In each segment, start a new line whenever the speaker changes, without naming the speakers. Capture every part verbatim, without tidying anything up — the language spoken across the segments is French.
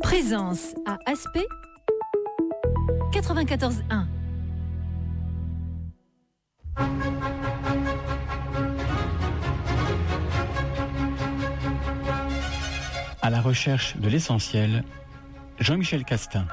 Présence à Aspect quatre-vingt-quatorze un.
À la recherche de l'essentiel, Jean-Michel Castin.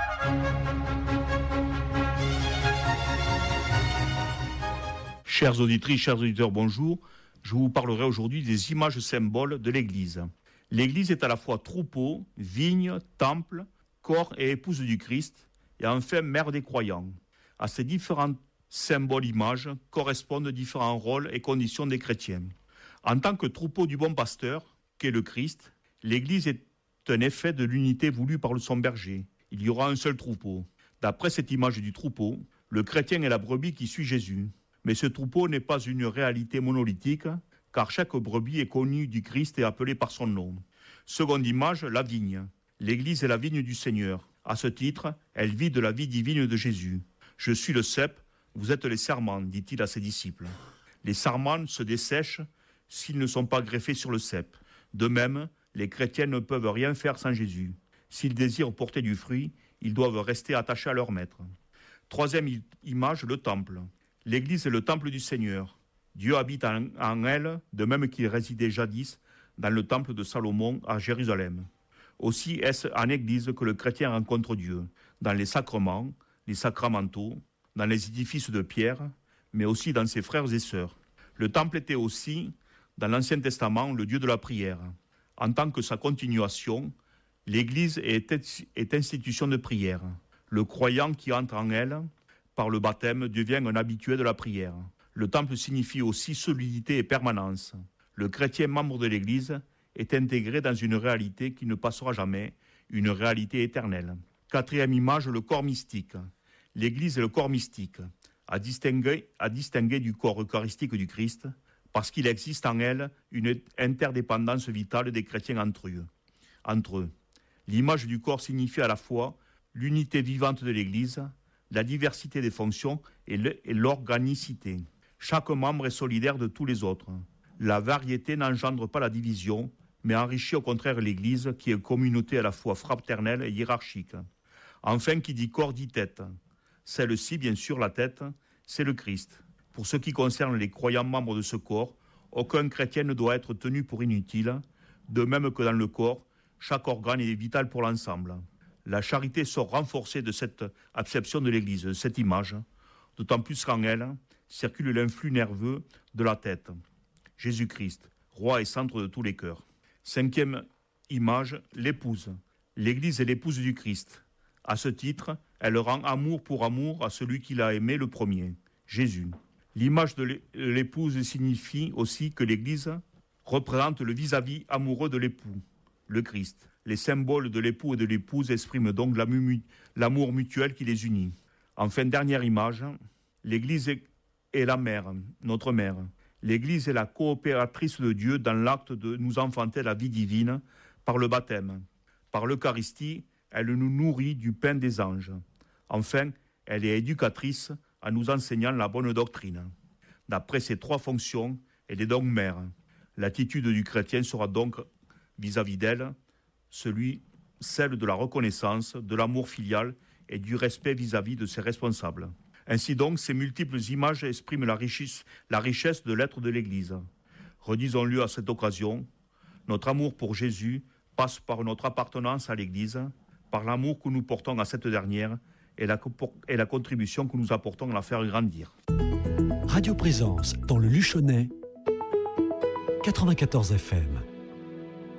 Chères auditrices, chers auditeurs, bonjour. Je vous parlerai aujourd'hui des images symboles de l'Église. L'Église est à la fois troupeau, vigne, temple, corps et épouse du Christ, et enfin mère des croyants. À ces différents symboles images correspondent différents rôles et conditions des chrétiens. En tant que troupeau du bon pasteur, qu'est le Christ, l'Église est un effet de l'unité voulue par son berger. Il y aura un seul troupeau. D'après cette image du troupeau, le chrétien est la brebis qui suit Jésus. Mais ce troupeau n'est pas une réalité monolithique, car chaque brebis est connue du Christ et appelée par son nom. Seconde image, la vigne. L'Église est la vigne du Seigneur. À ce titre, elle vit de la vie divine de Jésus. « Je suis le cep, vous êtes les sarments », dit-il à ses disciples. Les sarments se dessèchent s'ils ne sont pas greffés sur le cep. De même, les chrétiens ne peuvent rien faire sans Jésus. S'ils désirent porter du fruit, ils doivent rester attachés à leur maître. Troisième image, le temple. L'Église est le temple du Seigneur. Dieu habite en, en elle, de même qu'il résidait jadis dans le temple de Salomon à Jérusalem. Aussi est-ce en Église que le chrétien rencontre Dieu, dans les sacrements, les sacramentaux, dans les édifices de pierre, mais aussi dans ses frères et sœurs. Le temple était aussi, dans l'Ancien Testament, le Dieu de la prière. En tant que sa continuation, l'Église est, est institution de prière. Le croyant qui entre en elle, par le baptême, devient un habitué de la prière. Le temple signifie aussi solidité et permanence. Le chrétien membre de l'Église est intégré dans une réalité qui ne passera jamais, une réalité éternelle. Quatrième image, le corps mystique. L'Église est le corps mystique, à distinguer, à distinguer du corps eucharistique du Christ, parce qu'il existe en elle une interdépendance vitale des chrétiens entre eux. Entre eux. L'image du corps signifie à la fois l'unité vivante de l'Église, la diversité des fonctions et, le, et l'organicité. Chaque membre est solidaire de tous les autres. La variété n'engendre pas la division, mais enrichit au contraire l'Église, qui est une communauté à la fois fraternelle et hiérarchique. Enfin, qui dit corps dit tête. Celle-ci, bien sûr, la tête, c'est le Christ. Pour ce qui concerne les croyants membres de ce corps, aucun chrétien ne doit être tenu pour inutile, de même que dans le corps, chaque organe est vital pour l'ensemble. La charité sort renforcée de cette acception de l'Église, de cette image, d'autant plus qu'en elle circule l'influx nerveux de la tête. Jésus-Christ, roi et centre de tous les cœurs. Cinquième image, l'épouse. L'Église est l'épouse du Christ. À ce titre, elle rend amour pour amour à celui qui l'a aimé le premier, Jésus. L'image de l'épouse signifie aussi que l'Église représente le vis-à-vis amoureux de l'époux, le Christ. Les symboles de l'époux et de l'épouse expriment donc l'amour mutuel qui les unit. Enfin, dernière image, l'Église est la mère, notre mère. L'Église est la coopératrice de Dieu dans l'acte de nous enfanter la vie divine par le baptême. Par l'Eucharistie, elle nous nourrit du pain des anges. Enfin, elle est éducatrice en nous enseignant la bonne doctrine. D'après ces trois fonctions, elle est donc mère. L'attitude du chrétien sera donc, vis-à-vis d'elle, celui, celle de la reconnaissance, de l'amour filial et du respect vis-à-vis de ses responsables. Ainsi donc, ces multiples images expriment la richesse, la richesse de l'être de l'Église. Redisons-le à cette occasion, notre amour pour Jésus passe par notre appartenance à l'Église, par l'amour que nous portons à cette dernière et la, et la contribution que nous apportons à la faire grandir.
Radio Présence dans le Luchonnais, quatre-vingt-quatorze F M.